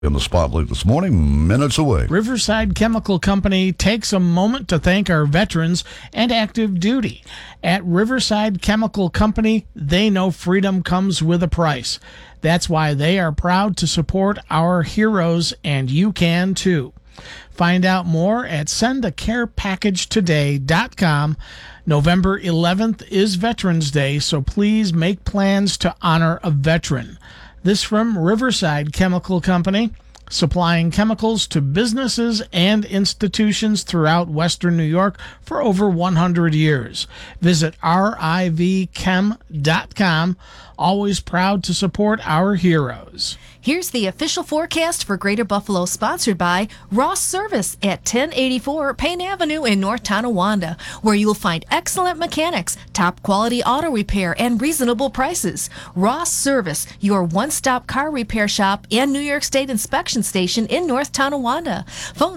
In the spotlight this morning, minutes away. Riverside Chemical Company takes a moment to thank our veterans and active duty. At Riverside Chemical Company, they know freedom comes with a price. That's why they are proud to support our heroes, and you can too. Find out more at sendacarepackagetoday.com. November 11th is Veterans Day, so please make plans to honor a veteran. This from Riverside Chemical Company, supplying chemicals to businesses and institutions throughout Western New York for over 100 years. Visit rivchem.com. Always proud to support our heroes. Here's the official forecast for Greater Buffalo, sponsored by Ross Service at 1084 Payne Avenue in North Tonawanda, where you'll find excellent mechanics, top quality auto repair, and reasonable prices. Ross Service, your one-stop car repair shop and New York State inspection station in North Tonawanda. Phone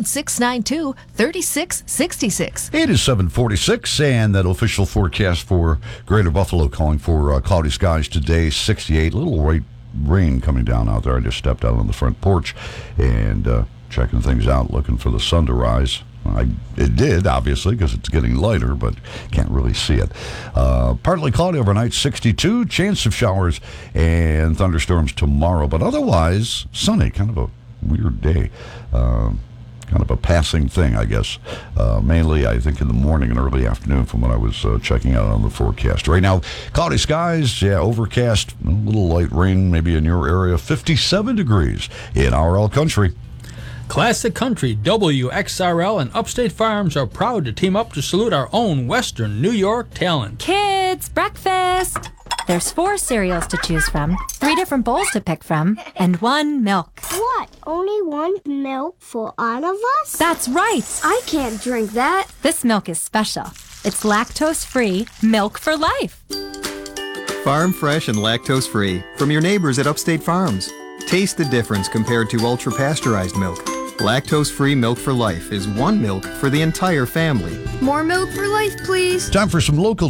692-3666. It is 7:46, and that official forecast for Greater Buffalo calling for cloudy skies today, 68, little rain coming down out there. I just stepped out on the front porch and checking things out, looking for the sun to rise. It did, obviously, because it's getting lighter, but can't really see it. Partly cloudy overnight, 62. Chance of showers and thunderstorms tomorrow, but otherwise sunny. Kind of a weird day. Kind of a passing thing, I guess. Mainly, I think, in the morning and early afternoon from what I was checking out on the forecast. Right now, cloudy skies, overcast, a little light rain maybe in your area. 57 degrees in RL Country. Classic Country, WXRL, and Upstate Farms are proud to team up to salute our own Western New York talent. Kids, breakfast! There's 4 cereals to choose from, 3 different bowls to pick from, and 1 milk. What? Only 1 milk for all of us? That's right! I can't drink that. This milk is special. It's lactose-free milk for life. Farm fresh and lactose-free from your neighbors at Upstate Farms. Taste the difference compared to ultra-pasteurized milk. Lactose-free milk for life is 1 milk for the entire family. More milk for life, please. Time for some local